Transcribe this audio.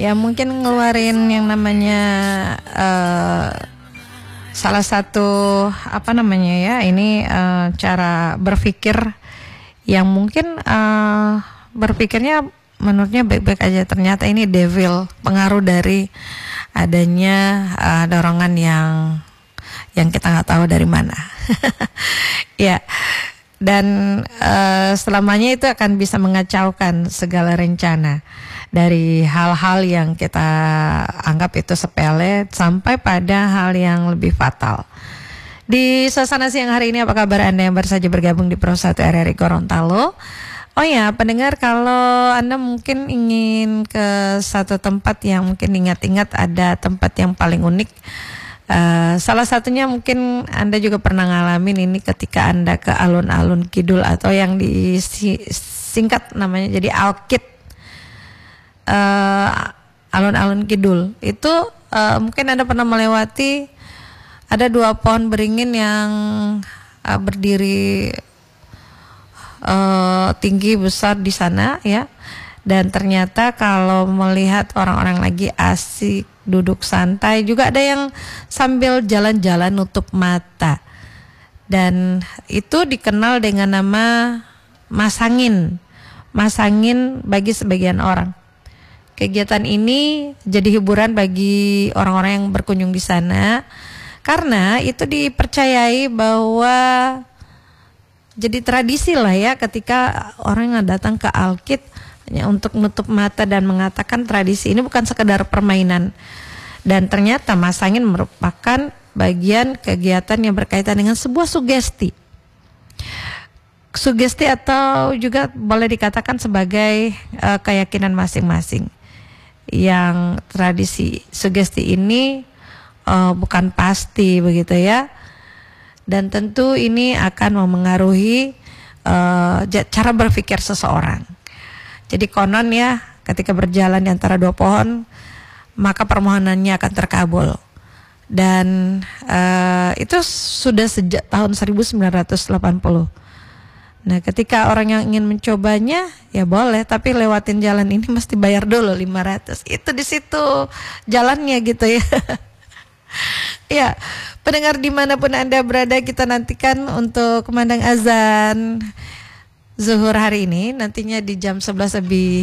Ya mungkin ngeluarin yang namanya salah satu apa namanya ya, ini cara berpikir yang mungkin berpikirnya menurutnya baik-baik aja, ternyata ini devil, pengaruh dari adanya dorongan yang kita nggak tahu dari mana. Ya, dan selamanya itu akan bisa mengacaukan segala rencana, dari hal-hal yang kita anggap itu sepele sampai pada hal yang lebih fatal. Di suasana siang hari ini, apa kabar Anda yang baru saja bergabung di Pro 1 RRI Gorontalo? Oh ya, pendengar, kalau Anda mungkin ingin ke satu tempat yang mungkin ingat-ingat ada tempat yang paling unik, salah satunya mungkin Anda juga pernah ngalamin ini ketika Anda ke alun-alun kidul atau yang disingkat namanya jadi Alkit. Alun-alun kidul itu mungkin Anda pernah melewati, ada 2 pohon beringin yang berdiri tinggi besar di sana ya, dan ternyata kalau melihat orang-orang lagi asik duduk santai, juga ada yang sambil jalan-jalan nutup mata, dan itu dikenal dengan nama masangin bagi sebagian orang. Kegiatan ini jadi hiburan bagi orang-orang yang berkunjung di sana, karena itu dipercayai bahwa jadi tradisi lah ya, ketika orang yang datang ke Alkit hanya untuk menutup mata dan mengatakan tradisi ini bukan sekedar permainan. Dan ternyata masangin merupakan bagian kegiatan yang berkaitan dengan sebuah sugesti atau juga boleh dikatakan sebagai keyakinan masing-masing. Yang tradisi sugesti ini bukan pasti begitu ya, dan tentu ini akan memengaruhi cara berpikir seseorang. Jadi konon ya, ketika berjalan di antara 2 pohon, maka permohonannya akan terkabul. Dan itu sudah sejak tahun 1980. Nah, ketika orang yang ingin mencobanya ya boleh, tapi lewatin jalan ini mesti bayar dulu 500. Itu di situ jalannya gitu ya. Ya, pendengar dimanapun Anda berada, kita nantikan untuk kumandang azan zuhur hari ini, nantinya di jam 11 lebih